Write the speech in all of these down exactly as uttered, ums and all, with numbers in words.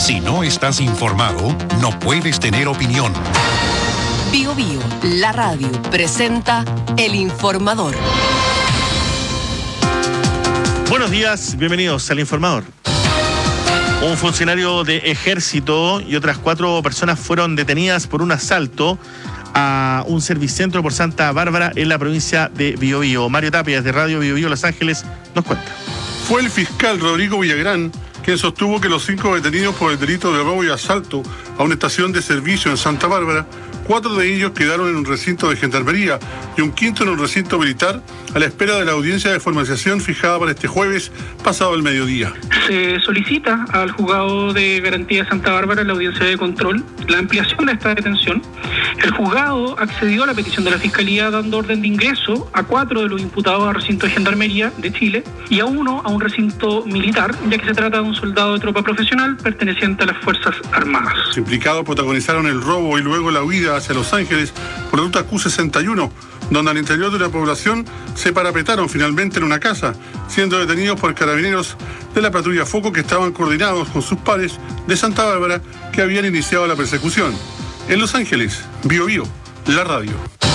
Si no estás informado, no puedes tener opinión. Bio Bio, la radio, presenta El Informador. Buenos días, bienvenidos al Informador. Un funcionario de Ejército y otras cuatro personas fueron detenidas por un asalto a un servicentro por Santa Bárbara en la provincia de Biobío. Mario Tapia, desde Radio Biobío Los Ángeles, nos cuenta. Fue el fiscal Rodrigo Villagrán quien sostuvo que los cinco detenidos por el delito de robo y asalto a una estación de servicio en Santa Bárbara, cuatro de ellos quedaron en un recinto de gendarmería y un quinto en un recinto militar a la espera de la audiencia de formalización fijada para este jueves pasado el mediodía. Se solicita al juzgado de garantía de Santa Bárbara la audiencia de control, la ampliación de esta detención. El juzgado accedió a la petición de la Fiscalía dando orden de ingreso a cuatro de los imputados al recinto de gendarmería de Chile y a uno a un recinto militar, ya que se trata de un soldado de tropa profesional perteneciente a las Fuerzas Armadas. Los implicados protagonizaron el robo y luego la huida hacia Los Ángeles por ruta Q sesenta y uno, donde al interior de una población se parapetaron finalmente en una casa, siendo detenidos por carabineros de la patrulla Foco que estaban coordinados con sus pares de Santa Bárbara que habían iniciado la persecución. En Los Ángeles, Bio Bio, la radio.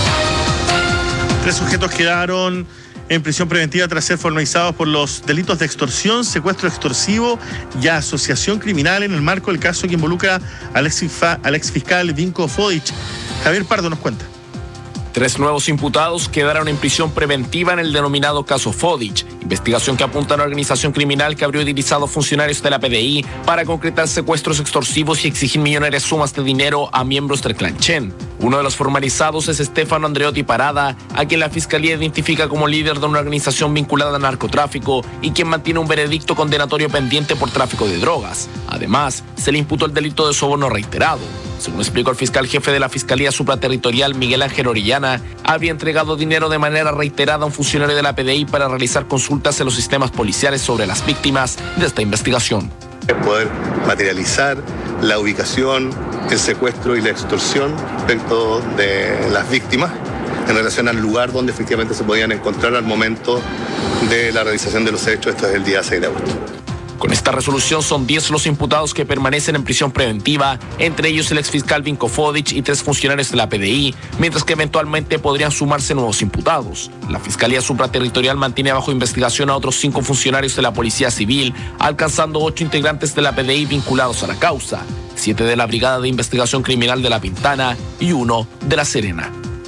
Tres sujetos quedaron en prisión preventiva tras ser formalizados por los delitos de extorsión, secuestro extorsivo y asociación criminal en el marco del caso que involucra al exfiscal Vinko Fodic. Javier Pardo nos cuenta. Tres nuevos imputados quedaron en prisión preventiva en el denominado caso Fodic, investigación que apunta a una organización criminal que habría utilizado funcionarios de la P D I para concretar secuestros extorsivos y exigir millonarias sumas de dinero a miembros del clan Chen. Uno de los formalizados es Stefano Andreotti Parada, a quien la Fiscalía identifica como líder de una organización vinculada al narcotráfico y quien mantiene un veredicto condenatorio pendiente por tráfico de drogas. Además, se le imputó el delito de soborno reiterado. Según explicó el fiscal jefe de la Fiscalía Supraterritorial, Miguel Ángel Orellana, había entregado dinero de manera reiterada a un funcionario de la P D I para realizar consultas en los sistemas policiales sobre las víctimas de esta investigación. Poder materializar la ubicación, el secuestro y la extorsión respecto de las víctimas en relación al lugar donde efectivamente se podían encontrar al momento de la realización de los hechos. Esto es el día seis de agosto. Con esta resolución son diez los imputados que permanecen en prisión preventiva, entre ellos el exfiscal Vinko Fodic y tres funcionarios de la P D I, mientras que eventualmente podrían sumarse nuevos imputados. La Fiscalía Supraterritorial mantiene bajo investigación a otros cinco funcionarios de la Policía Civil, alcanzando ocho integrantes de la P D I vinculados a la causa, siete de la Brigada de Investigación Criminal de La Pintana y uno de La Serena.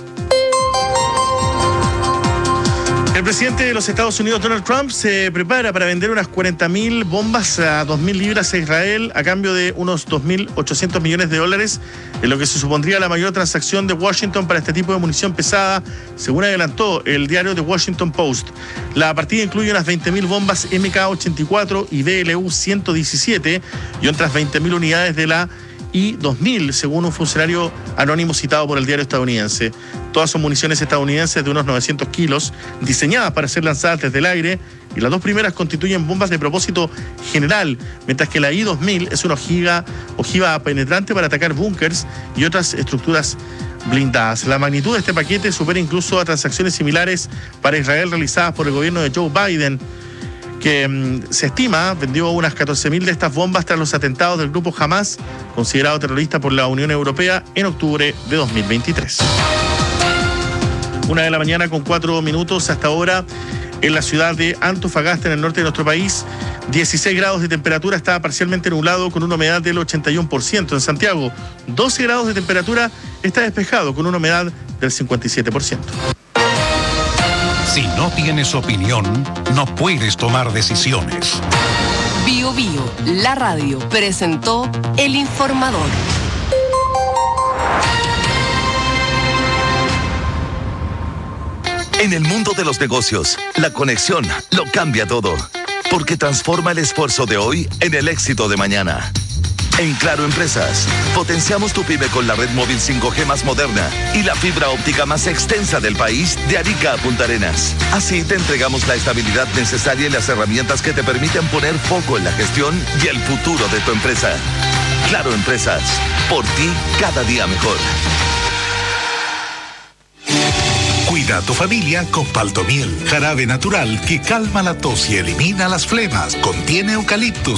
El presidente de los Estados Unidos, Donald Trump, se prepara para vender unas cuarenta mil bombas a dos mil libras a Israel a cambio de unos dos mil ochocientos millones de dólares, en lo que se supondría la mayor transacción de Washington para este tipo de munición pesada, según adelantó el diario The Washington Post. La partida incluye unas veinte mil bombas M K ochenta y cuatro y B L U ciento diecisiete y otras veinte mil unidades de la I dos mil, según un funcionario anónimo citado por el diario estadounidense. Todas son municiones estadounidenses de unos novecientos kilos, diseñadas para ser lanzadas desde el aire, y las dos primeras constituyen bombas de propósito general, mientras que la I dos mil es una ojiva, ojiva penetrante para atacar búnkers y otras estructuras blindadas. La magnitud de este paquete supera incluso a transacciones similares para Israel realizadas por el gobierno de Joe Biden, que mmm, se estima vendió unas catorce mil de estas bombas tras los atentados del grupo Hamas, considerado terrorista por la Unión Europea, en octubre de dos mil veintitrés. Una de la mañana con cuatro minutos hasta ahora en la ciudad de Antofagasta, en el norte de nuestro país. dieciséis grados de temperatura, está parcialmente nublado con una humedad del ochenta y uno por ciento. En Santiago, doce grados de temperatura, está despejado con una humedad del cincuenta y siete por ciento. Si no tienes opinión, no puedes tomar decisiones. Bio Bio, la radio, presentó El Informador. En el mundo de los negocios, la conexión lo cambia todo, porque transforma el esfuerzo de hoy en el éxito de mañana. En Claro Empresas, potenciamos tu pyme con la red móvil cinco G más moderna y la fibra óptica más extensa del país, de Arica a Punta Arenas. Así te entregamos la estabilidad necesaria y las herramientas que te permiten poner foco en la gestión y el futuro de tu empresa. Claro Empresas, por ti cada día mejor. Cuida a tu familia con Paltomiel, jarabe natural que calma la tos y elimina las flemas. Contiene eucaliptus.